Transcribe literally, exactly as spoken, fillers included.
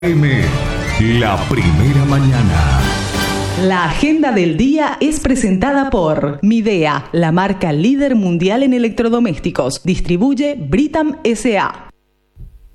M, la primera mañana. La agenda del día es presentada por Midea, la marca líder mundial en electrodomésticos. Distribuye Britam S A